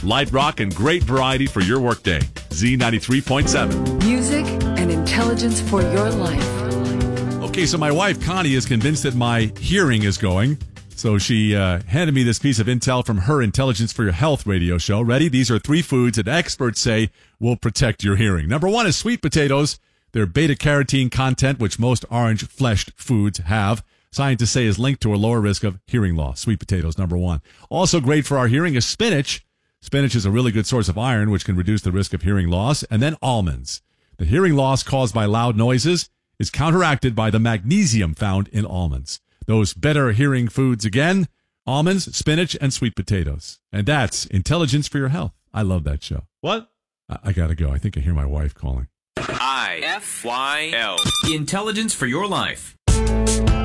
light rock, and great variety for your workday. Z93.7. Music and intelligence for your life. Okay, so my wife, Connie, is convinced that my hearing is going. So she handed me this piece of intel from her Intelligence for Your Health radio show. Ready? These are 3 foods that experts say will protect your hearing. Number 1 is sweet potatoes. Their beta-carotene content, which most orange-fleshed foods have, scientists say is linked to a lower risk of hearing loss. Sweet potatoes, number 1. Also great for our hearing is spinach. Spinach is a really good source of iron, which can reduce the risk of hearing loss. And then almonds. The hearing loss caused by loud noises is counteracted by the magnesium found in almonds. Those better hearing foods again, almonds, spinach, and sweet potatoes. And that's Intelligence for Your Health. I love that show. What? I gotta go. I think I hear my wife calling. IFYL. Intelligence for Your Life.